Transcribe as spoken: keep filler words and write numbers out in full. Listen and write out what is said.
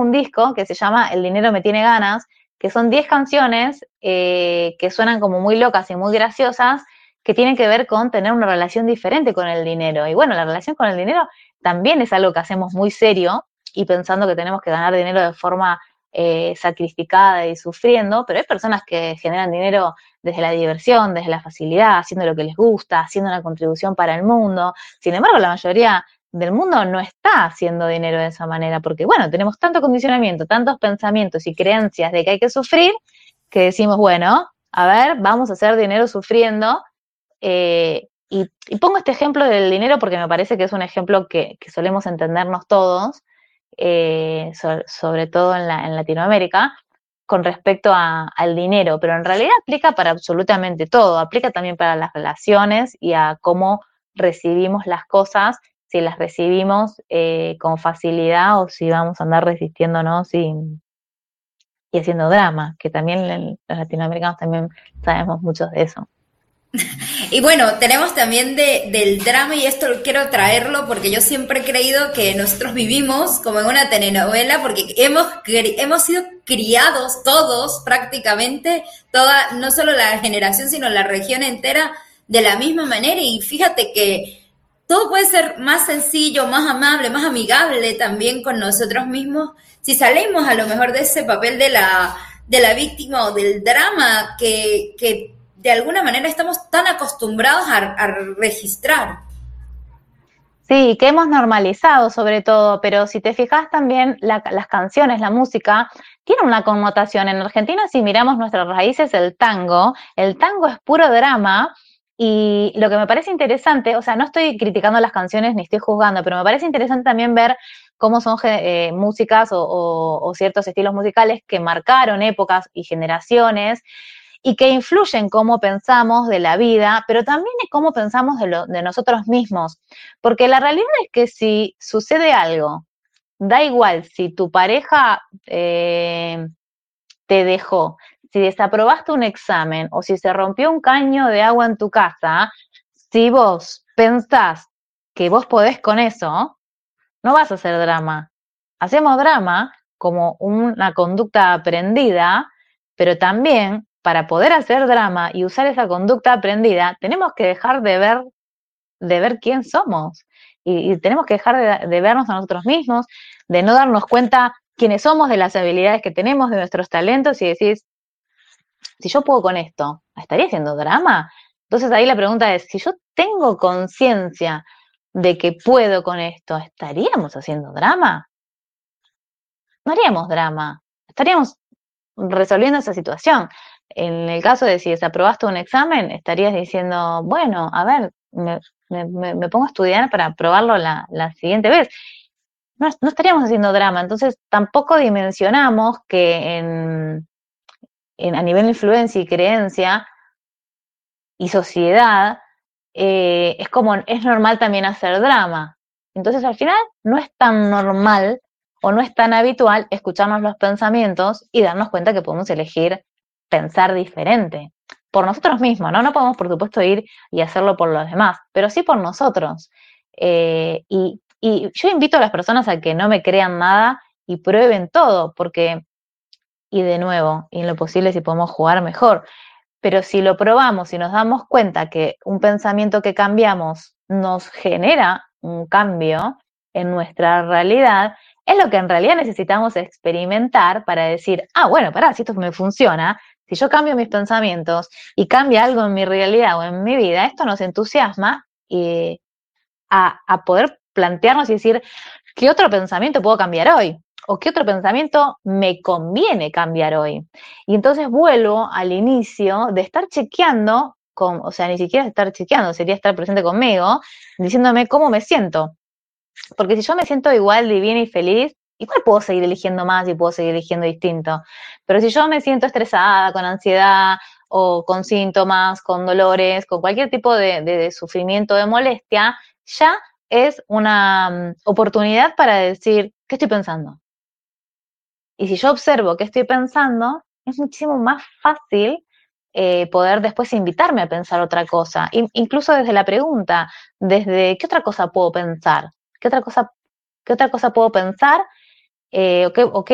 un disco que se llama El dinero me tiene ganas, que son diez canciones eh, que suenan como muy locas y muy graciosas, que tienen que ver con tener una relación diferente con el dinero. Y bueno, la relación con el dinero también es algo que hacemos muy serio y pensando que tenemos que ganar dinero de forma eh, sacrificada y sufriendo, pero hay personas que generan dinero desde la diversión, desde la facilidad, haciendo lo que les gusta, haciendo una contribución para el mundo. Sin embargo, la mayoría del mundo no está haciendo dinero de esa manera, porque bueno, tenemos tanto condicionamiento, tantos pensamientos y creencias de que hay que sufrir, que decimos, bueno, a ver, vamos a hacer dinero sufriendo, eh, y, y pongo este ejemplo del dinero porque me parece que es un ejemplo que, que solemos entendernos todos, eh, so, sobre todo en, la, en Latinoamérica, con respecto a, al dinero, pero en realidad aplica para absolutamente todo, aplica también para las relaciones y a cómo recibimos las cosas, si las recibimos eh, con facilidad o si vamos a andar resistiéndonos y, y haciendo drama, que también en, los latinoamericanos también sabemos muchos de eso. Y bueno, tenemos también de, del drama, y esto quiero traerlo porque yo siempre he creído que nosotros vivimos como en una telenovela, porque hemos, hemos sido criados todos prácticamente, toda, no solo la generación, sino la región entera de la misma manera. Y fíjate que todo puede ser más sencillo, más amable, más amigable también con nosotros mismos si salimos a lo mejor de ese papel de la, de la víctima o del drama que, que de alguna manera estamos tan acostumbrados a, a registrar. Sí, que hemos normalizado sobre todo, pero si te fijas también la, las canciones, la música, tiene una connotación. En Argentina, si miramos nuestras raíces, el tango, el tango es puro drama, y lo que me parece interesante, o sea, no estoy criticando las canciones ni estoy juzgando, pero me parece interesante también ver cómo son eh, músicas o, o, o ciertos estilos musicales que marcaron épocas y generaciones, y que influyen cómo pensamos de la vida, pero también en cómo pensamos de, lo, de nosotros mismos. Porque la realidad es que si sucede algo, da igual si tu pareja eh, te dejó, si desaprobaste un examen o si se rompió un caño de agua en tu casa, si vos pensás que vos podés con eso, no vas a hacer drama. Hacemos drama como una conducta aprendida, pero también para poder hacer drama y usar esa conducta aprendida, tenemos que dejar de ver, de ver quién somos. Y, y tenemos que dejar de, de vernos a nosotros mismos, de no darnos cuenta quiénes somos, de las habilidades que tenemos, de nuestros talentos, y decís, si yo puedo con esto, ¿estaría haciendo drama? Entonces ahí la pregunta es, si yo tengo conciencia de que puedo con esto, ¿estaríamos haciendo drama? No haríamos drama, estaríamos resolviendo esa situación. En el caso de si desaprobaste un examen, estarías diciendo, bueno, a ver, me, me, me pongo a estudiar para aprobarlo la, la siguiente vez. No, no estaríamos haciendo drama, entonces tampoco dimensionamos que en, en, a nivel de influencia y creencia y sociedad, eh, es como, es normal también hacer drama. Entonces al final no es tan normal o no es tan habitual escucharnos los pensamientos y darnos cuenta que podemos elegir pensar diferente. Por nosotros mismos, ¿no? No podemos, por supuesto, ir y hacerlo por los demás, pero sí por nosotros. Eh, y, y yo invito a las personas a que no me crean nada y prueben todo, porque, y de nuevo, y en lo posible si podemos jugar mejor, pero si lo probamos y nos damos cuenta que un pensamiento que cambiamos nos genera un cambio en nuestra realidad, es lo que en realidad necesitamos experimentar para decir, ah, bueno, pará, si esto me funciona, si yo cambio mis pensamientos y cambia algo en mi realidad o en mi vida, esto nos entusiasma y a, a poder plantearnos y decir, ¿qué otro pensamiento puedo cambiar hoy? ¿O qué otro pensamiento me conviene cambiar hoy? Y entonces vuelvo al inicio de estar chequeando, con, o sea, ni siquiera estar chequeando, sería estar presente conmigo, diciéndome cómo me siento. Porque si yo me siento igual, divina y feliz, igual puedo seguir eligiendo más y puedo seguir eligiendo distinto. Pero si yo me siento estresada, con ansiedad, o con síntomas, con dolores, con cualquier tipo de, de, de sufrimiento, de molestia, ya es una um, oportunidad para decir, ¿qué estoy pensando? Y si yo observo qué estoy pensando, es muchísimo más fácil eh, poder después invitarme a pensar otra cosa. I- incluso desde la pregunta, desde ¿qué otra cosa puedo pensar? ¿Qué otra cosa, qué otra cosa puedo pensar? Eh, o, qué, o qué